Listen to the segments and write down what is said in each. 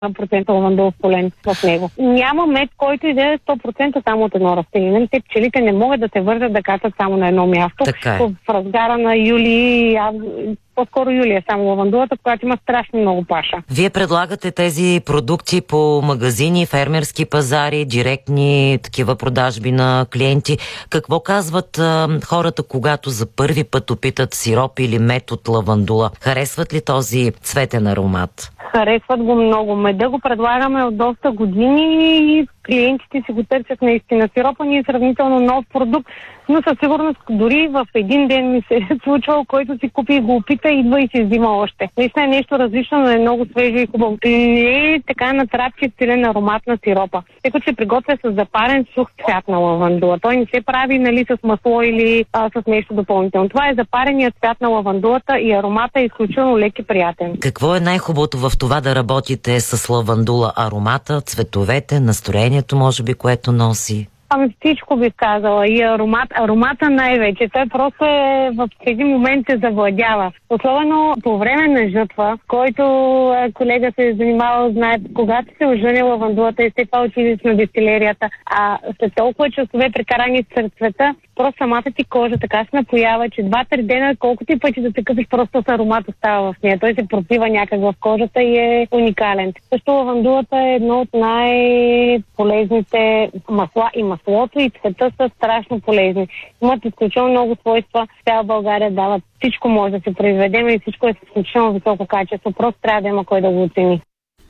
процент лавандулов полен в него. Няма мед, който иде 100% само от едно растение. Нали? Те пчелите не могат да се вържат да качат само на едно място. В разгара на юли, по-скоро юли е само лавандулата, която има страшно много паша. Вие предлагате тези продукти по магазини, фермерски пазари, директни такива продажби на клиенти. Какво казват хората, когато за първи път опитат сироп или мед от лавандула? Харесват ли този цветен аромат? Харесват го много. Меда го предлагаме от доста години и клиентите си го търсят наистина. Сиропа ни е сравнително нов продукт, но със сигурност дори в един ден ми се е случвало, който си купи и го опита, идва и си взима още. Наистина е нещо различно, но е много свежо и хубаво. Не е така натрапчив силен аромат на сиропа, тъй като се приготвя с запарен сух цвят на лавандула. Той не се прави, нали, с масло или с нещо допълнително. Това е запареният цвят на лавандулата и аромата е изключително лек и приятен. Какво е най-хубавото в това да работите с лавандула? Аромата, цветовете, настроението, може би, което носи? Всичко бих казала. И аромата най-вече. Той просто в един момент се завладява. Особено по време на жътва, който колега се е занимавал, знае, когато се ожъни лавандулата и след това отиде на дестилерията, а след толкова часове прекарани сред света, просто самата ти кожа така се напоява, че 2-3 дена, колкото и пъти да се къпиш, просто с аромат остава в нея. Той се пропива някак в кожата и е уникален. Също лавандулата е едно от най-полезните масла и маслото и цвета са страшно полезни. Имат изключително много свойства. Цяла България дава всичко може да се произведем и всичко е с изключително високо качество. Просто трябва да има кой да го оцени.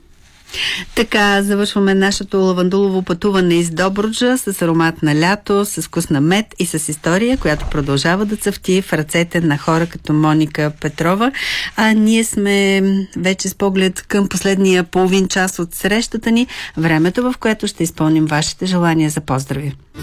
Така завършваме нашето лавандулово пътуване из Добруджа с аромат на лято, с вкус на мед и с история, която продължава да цъфти в ръцете на хора като Моника Петрова. А ние сме вече с поглед към последния половин час от срещата ни, времето, в което ще изпълним вашите желания за поздрави.